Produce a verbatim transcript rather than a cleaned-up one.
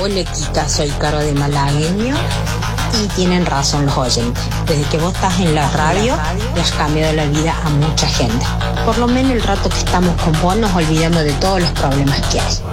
Hola Kika, soy Caro de Malagueño y tienen razón los oyentes. Desde que vos estás en la radio, le has cambiado la vida a mucha gente. Por lo menos el rato que estamos con vos nos olvidamos de todos los problemas que hay.